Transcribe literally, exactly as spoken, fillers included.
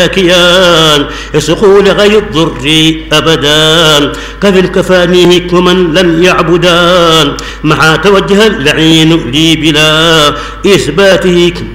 كيان يسقوا لغي الضر أبدا كفي الكفانيه ومن لم يعبدان مع توجه اللعين لي بلا إثباته